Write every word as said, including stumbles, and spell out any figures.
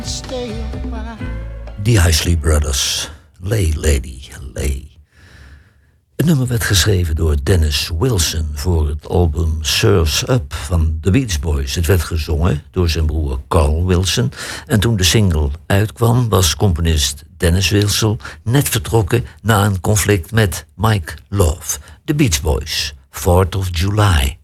The Isley Brothers, Lay Lady, Lay. Het nummer werd geschreven door Dennis Wilson voor het album Surf's Up van The Beach Boys. Het werd gezongen door zijn broer Carl Wilson. En toen de single uitkwam was componist Dennis Wilson net vertrokken na een conflict met Mike Love. The Beach Boys, fourth of July.